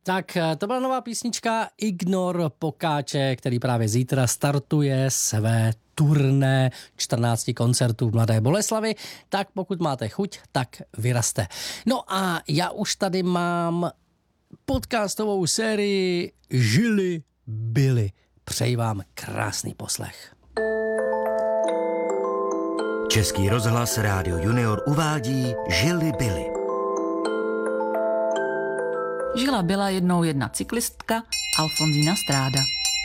Tak to byla nová písnička Ignor Pokáče, který právě zítra startuje své turné 14 koncertů v Mladé Boleslavi, tak pokud máte chuť, tak vyrazte. No a já už tady mám podcastovou sérii Žili byli. Přeji vám krásný poslech. Český rozhlas Rádio Junior uvádí Žili byli. Žila byla jednou jedna cyklistka, Alfonsína Stráda.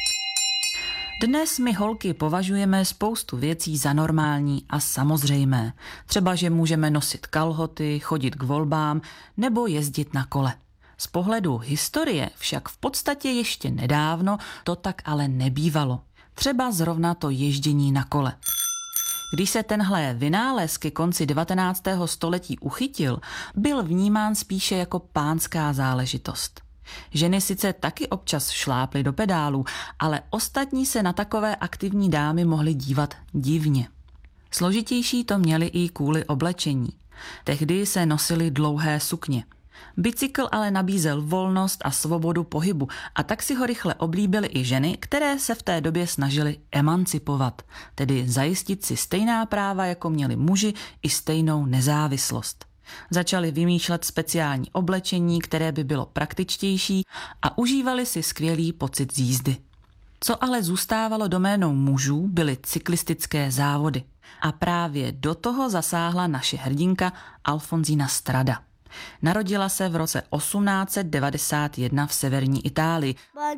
Dnes my holky považujeme spoustu věcí za normální a samozřejmé. Třeba, že můžeme nosit kalhoty, chodit k volbám nebo jezdit na kole. Z pohledu historie však v podstatě ještě nedávno to tak ale nebývalo. Třeba zrovna to ježdění na kole. Když se tenhle vynález ke konci 19. století uchytil, byl vnímán spíše jako pánská záležitost. Ženy sice taky občas šláply do pedálů, ale ostatní se na takové aktivní dámy mohly dívat divně. Složitější to měli i kvůli oblečení. Tehdy se nosily dlouhé sukně. Bicykl ale nabízel volnost a svobodu pohybu a tak si ho rychle oblíbily i ženy, které se v té době snažily emancipovat, tedy zajistit si stejná práva, jako měli muži, i stejnou nezávislost. Začali vymýšlet speciální oblečení, které by bylo praktičtější a užívali si skvělý pocit z jízdy. Co ale zůstávalo doménou mužů, byly cyklistické závody. A právě do toho zasáhla naše hrdinka Alfonsína Strada. Narodila se v roce 1891 v severní Itálii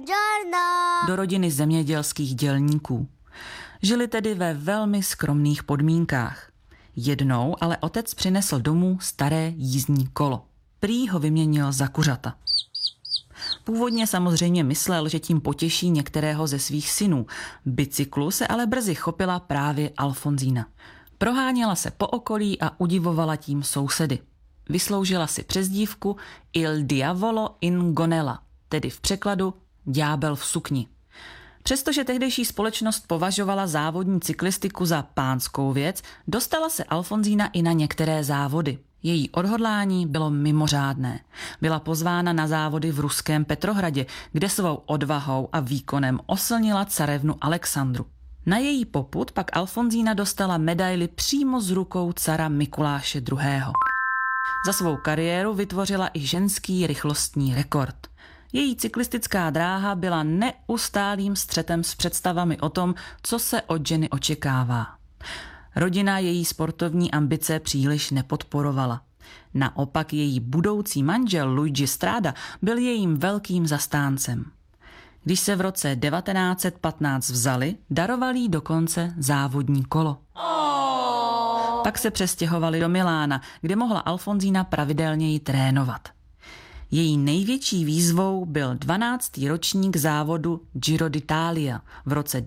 do rodiny zemědělských dělníků. Žili tedy ve velmi skromných podmínkách. Jednou ale otec přinesl domů staré jízdní kolo. Prý ho vyměnil za kuřata. Původně samozřejmě myslel, že tím potěší některého ze svých synů. Bicyklu se ale brzy chopila právě Alfonsína. Proháněla se po okolí a udivovala tím sousedy. Vysloužila si přezdívku Il Diavolo in Gonella, tedy v překladu Ďábel v sukni. Přestože tehdejší společnost považovala závodní cyklistiku za pánskou věc, dostala se Alfonsína i na některé závody. Její odhodlání bylo mimořádné. Byla pozvána na závody v ruském Petrohradě, kde svou odvahou a výkonem oslnila carevnu Alexandru. Na její popud pak Alfonsína dostala medaili přímo z rukou cara Mikuláše II. Za svou kariéru vytvořila i ženský rychlostní rekord. Její cyklistická dráha byla neustálým střetem s představami o tom, co se od ženy očekává. Rodina její sportovní ambice příliš nepodporovala. Naopak její budoucí manžel Luigi Strada byl jejím velkým zastáncem. Když se v roce 1915 vzali, daroval jí dokonce závodní kolo. Pak se přestěhovali do Milána, kde mohla Alfonsína pravidelněji trénovat. Její největší výzvou byl 12. ročník závodu Giro d'Italia v roce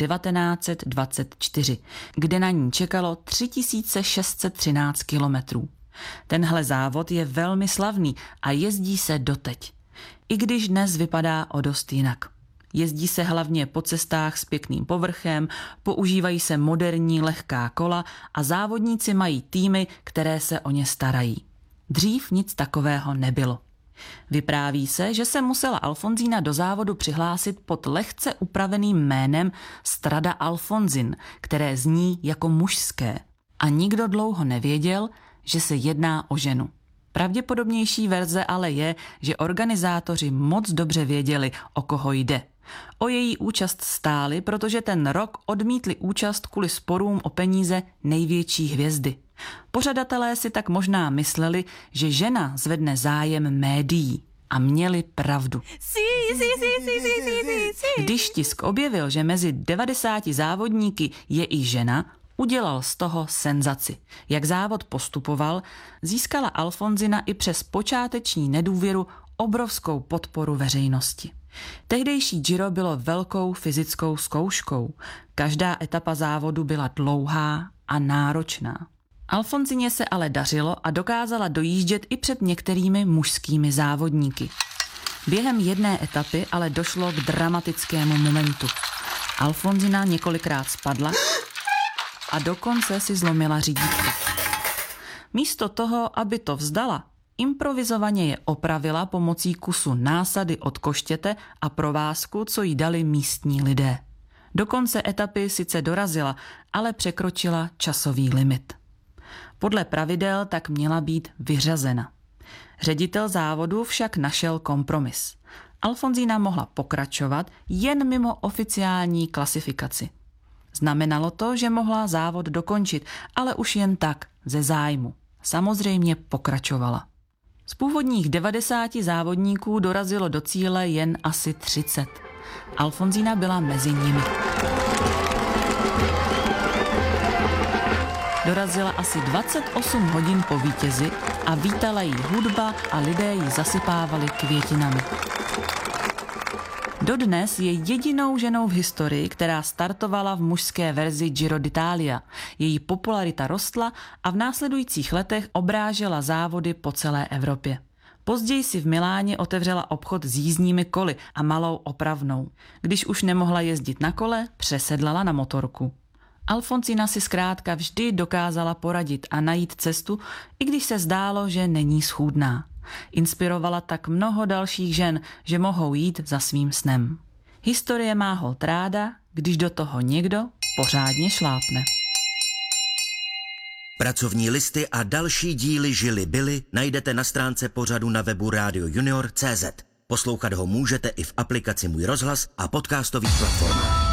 1924, kde na ní čekalo 3613 kilometrů. Tenhle závod je velmi slavný a jezdí se doteď. I když dnes vypadá o dost jinak. Jezdí se hlavně po cestách s pěkným povrchem, používají se moderní lehká kola a závodníci mají týmy, které se o ně starají. Dřív nic takového nebylo. Vypráví se, že se musela Alfonsína do závodu přihlásit pod lehce upraveným jménem Strada Alfonsin, které zní jako mužské. A nikdo dlouho nevěděl, že se jedná o ženu. Pravděpodobnější verze ale je, že organizátoři moc dobře věděli, o koho jde. O její účast stáli, protože ten rok odmítli účast kvůli sporům o peníze největší hvězdy. Pořadatelé si tak možná mysleli, že žena zvedne zájem médií. A měli pravdu. Když tisk objevil, že mezi 90 závodníky je i žena, udělal z toho senzaci. Jak závod postupoval, získala Alfonsína i přes počáteční nedůvěru obrovskou podporu veřejnosti. Tehdejší Giro bylo velkou fyzickou zkouškou. Každá etapa závodu byla dlouhá a náročná. Alfonsíně se ale dařilo a dokázala dojíždět i před některými mužskými závodníky. Během jedné etapy ale došlo k dramatickému momentu. Alfonsína několikrát spadla a dokonce si zlomila řídítko. Místo toho, aby to vzdala, improvizovaně je opravila pomocí kusu násady od koštěte a provázku, co jí dali místní lidé. Do konce etapy sice dorazila, ale překročila časový limit. Podle pravidel tak měla být vyřazena. Ředitel závodu však našel kompromis. Alfonsína mohla pokračovat jen mimo oficiální klasifikaci. Znamenalo to, že mohla závod dokončit, ale už jen tak, ze zájmu. Samozřejmě pokračovala. Z původních 90 závodníků dorazilo do cíle jen asi 30. Alfonsína byla mezi nimi. Dorazila asi 28 hodin po vítězi a vítala jí hudba a lidé ji zasypávali květinami. Dodnes je jedinou ženou v historii, která startovala v mužské verzi Giro d'Italia. Její popularita rostla a v následujících letech obrážela závody po celé Evropě. Později si v Miláně otevřela obchod s jízdními koly a malou opravnou. Když už nemohla jezdit na kole, přesedlala na motorku. Alfonsína si zkrátka vždy dokázala poradit a najít cestu, i když se zdálo, že není schůdná. Inspirovala tak mnoho dalších žen, že mohou jít za svým snem. Historie má holt ráda, když do toho někdo pořádně šlápne. Pracovní listy a další díly Žili byly najdete na stránce pořadu na webu radiojunior.cz. Poslouchat ho můžete i v aplikaci Můj rozhlas a podcastových platformách.